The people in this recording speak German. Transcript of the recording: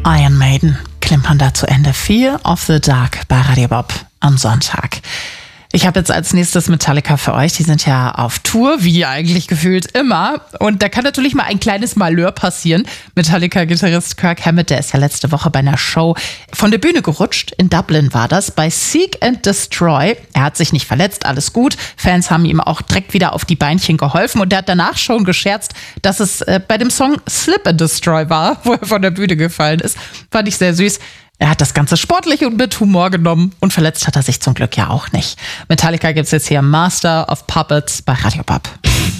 Iron Maiden klimpern da zu Ende. Fear of the Dark bei Radio Bob am Sonntag. Ich habe jetzt als nächstes Metallica für euch. Die sind ja auf Tour, wie eigentlich gefühlt immer. Und da kann natürlich mal ein kleines Malheur passieren. Metallica-Gitarrist Kirk Hammett, der ist ja letzte Woche bei einer Show von der Bühne gerutscht. In Dublin war das, bei Seek and Destroy. Er hat sich nicht verletzt, alles gut. Fans haben ihm auch direkt wieder auf die Beinchen geholfen. Und er hat danach schon gescherzt, dass es bei dem Song Slip and Destroy war, wo er von der Bühne gefallen ist. Fand ich sehr süß. Er hat das Ganze sportlich und mit Humor genommen und verletzt hat er sich zum Glück ja auch nicht. Metallica gibt's jetzt hier Master of Puppets bei Radio Bob.